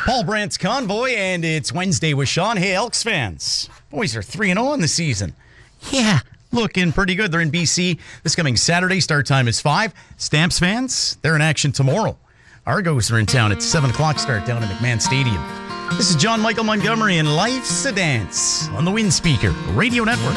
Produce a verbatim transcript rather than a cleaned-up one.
Paul Brandt's Convoy, and it's Wednesday with Sean. Hey, Elks fans. Boys are three and oh on the season. Yeah, looking pretty good. They're in B C this coming Saturday. Start time is five. Stamps fans, they're in action tomorrow. Argos are in town at seven o'clock start down at McMahon Stadium. This is John Michael Montgomery, and Life's a Dance on the Wind Speaker Radio Network.